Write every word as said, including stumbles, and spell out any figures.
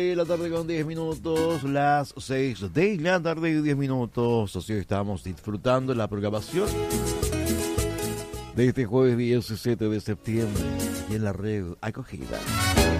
De la tarde con diez minutos, las seis de la tarde y diez minutos. Así estamos disfrutando la programación de este jueves diecisiete de septiembre y en la red acogida.